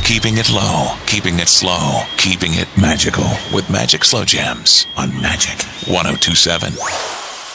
Keeping it low, keeping it slow, keeping it magical with Magic Slow Jams on Magic 1027.